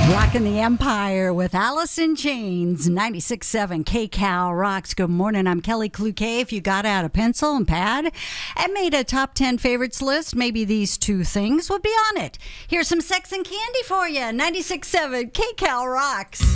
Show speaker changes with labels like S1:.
S1: Rocking the Empire with Alice in Chains, 96.7 KCal Rocks. Good morning, I'm Kelly Cloquet. If you got out a pencil and pad and made a top 10 favorites list, maybe these two things would be on it. Here's some Sex and Candy for you, 96.7 KCal Rocks.